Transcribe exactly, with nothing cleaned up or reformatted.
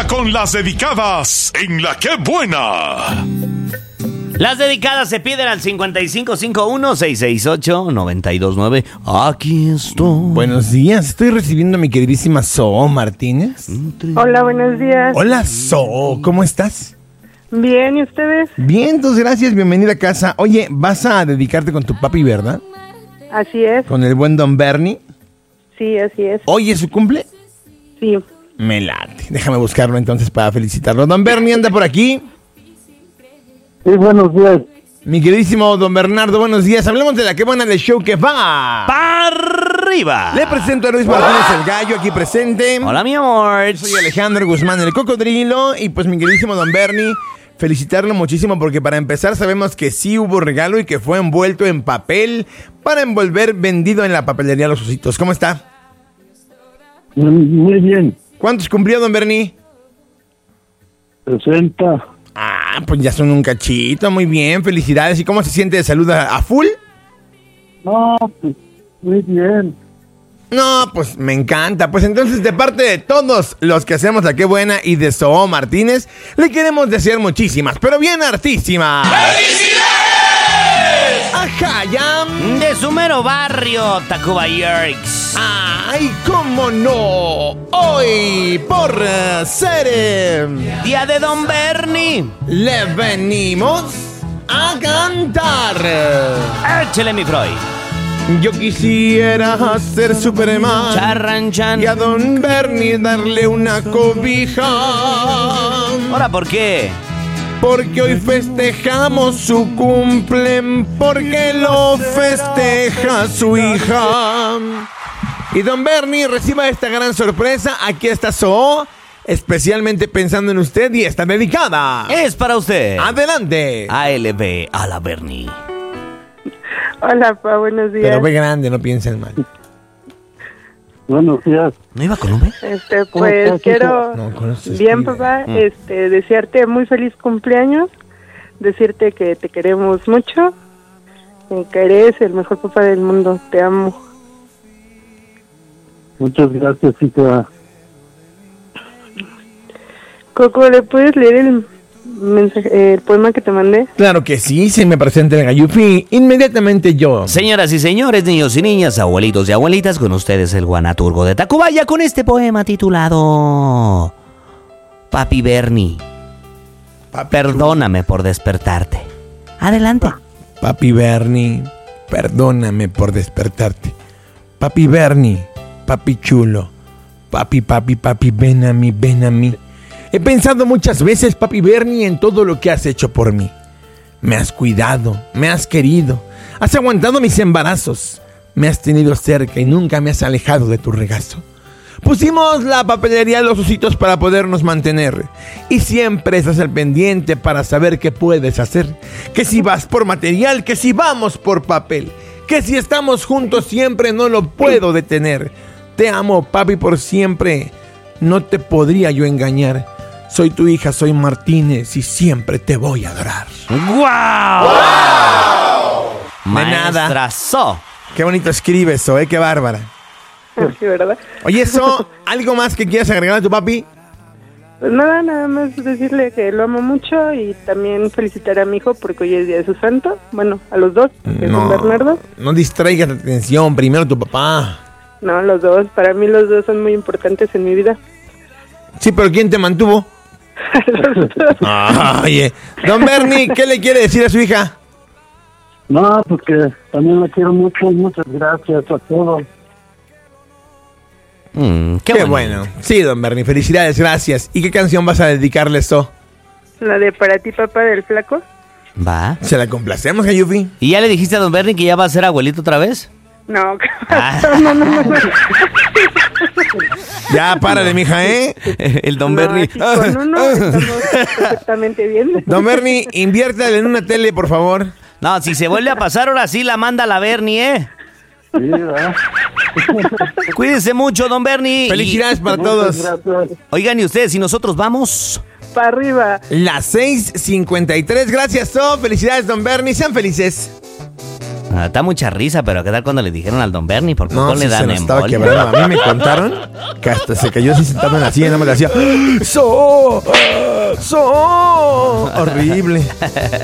Ahora con las dedicadas en La Qué Buena. Las dedicadas se piden al cincuenta y cinco cincuenta y uno, seiscientos sesenta y ocho, noventa y dos nueve. Aquí estoy. Buenos días, estoy recibiendo a mi queridísima Zoo Martínez. Hola, buenos días. Hola, Zoo, ¿cómo estás? Bien, ¿y ustedes? Bien, entonces gracias, bienvenida a casa. Oye, vas a dedicarte con tu papi, ¿verdad? Así es. Con el buen Don Bernie. Sí, así es. ¿Hoy es su cumple? Sí. Me late. Déjame buscarlo entonces para felicitarlo. Don Bernie anda por aquí. Sí, buenos días. Mi queridísimo Don Bernardo, buenos días. Hablemos de La Qué Buena, del show que va ¡para arriba! Le presento a Luis Martínez el Gallo, aquí presente. Hola, mi amor. Soy Alejandro Guzmán, el Cocodrilo. Y pues mi queridísimo Don Bernie, felicitarlo muchísimo porque para empezar sabemos que sí hubo regalo y que fue envuelto en papel para envolver vendido en la papelería Los Ositos. ¿Cómo está? Muy bien. ¿Cuántos cumplió, Don Bernie? sesenta. Ah, pues ya son un cachito, muy bien, felicidades. ¿Y cómo se siente de salud a, a full? No, pues muy bien. No, pues me encanta. Pues entonces, de parte de todos los que hacemos La Qué Buena y de Zoo Martínez, le queremos desear muchísimas, pero bien hartísimas. ¡Felicidades! Ajá, ya. De su mero barrio, Tacuba Yerks. ¡Ay, cómo no! Hoy, por ser eh, Día de Don Bernie, le venimos a cantar. échele mi Freud. Yo quisiera ser Superman Charranchan. y a Don Bernie darle una cobija. ¿Ahora por qué? Porque hoy festejamos su cumple, porque lo festeja su hija. Y Don Bernie, reciba esta gran sorpresa. Aquí está Zoo, especialmente pensando en usted, y está dedicada. Es para usted. Adelante. A L B a la Bernie. Hola, pa, buenos días. Pero ve grande, no piensen mal. Buenos días. ¿No iba con Ube? Este, ¿Cómo pues estás, quiero, No, con eso se bien, escribe. papá, Mm. este, desearte muy feliz cumpleaños, decirte que te queremos mucho, y que eres el mejor papá del mundo, te amo. Muchas gracias, hija. Coco, ¿le puedes leer el mensaje, el poema que te mandé? Claro que sí, se me presenta el Gallufi. Inmediatamente yo. Señoras y señores, niños y niñas, abuelitos y abuelitas, con ustedes el guanaturgo de Tacubaya con este poema titulado Papi Bernie, Papi perdóname por despertarte. Adelante. Papi Bernie, perdóname por despertarte. Papi Bernie, papi chulo. Papi, papi, papi, ven a mí, ven a mí. He pensado muchas veces, papi Bernie, en todo lo que has hecho por mí. Me has cuidado, me has querido, has aguantado mis embarazos, me has tenido cerca y nunca me has alejado de tu regazo. Pusimos la papelería Los Ositos para podernos mantener y siempre estás al pendiente para saber qué puedes hacer. Que si vas por material, que si vamos por papel, que si estamos juntos siempre no lo puedo detener. Te amo, papi, por siempre, no te podría yo engañar. Soy tu hija, soy Martínez y siempre te voy a adorar. ¡Guau! ¡Wow! De nada. Maestrazo. Qué bonito escribe eso, ¿eh? Qué bárbara. Sí, ¿verdad? Oye, eso, ¿algo más que quieras agregar a tu papi? Pues nada, nada más decirle que lo amo mucho y también felicitar a mi hijo porque hoy es día de su santo. Bueno, a los dos, que es Don Bernardo. No distraigas la atención, primero tu papá. No, los dos, para mí los dos son muy importantes en mi vida. Sí, pero ¿quién te mantuvo? Los dos. Ah, oye, Don Bernie, ¿qué le quiere decir a su hija? No, porque también la quiero mucho. Muchas gracias a todos. Mm, qué, Qué bueno. bueno. Sí, Don Bernie, felicidades, gracias. ¿Y qué canción vas a dedicarle eso? La de Para ti, papá del flaco. Va. ¿Se la complacemos, Gallufi? ¿Y ya le dijiste a Don Bernie que ya va a ser abuelito otra vez? No, Ah. no, no, no, no. Ya, párale, mija, ¿eh? El Don No, Bernie. así con uno estamos perfectamente bien. Don Bernie, inviértale en una tele, por favor. No, si se vuelve a pasar, ahora sí la manda la Bernie, ¿eh? Sí, ¿verdad? Cuídense mucho, Don Bernie. Felicidades para Muchas todos. gracias. Y- Oigan, ¿y ustedes? ¿Y nosotros vamos? Para arriba. Las seis cincuenta y tres, gracias, So. Felicidades, Don Bernie, sean felices. Ah, está mucha risa, pero ¿qué tal cuando le dijeron al don Bernie? Por poco No, le sí, se dan nos estaba embolia. quebrando. A mí me contaron que hasta se cayó así sentado en la silla y nada más le hacía ¡So! ¡So! Horrible.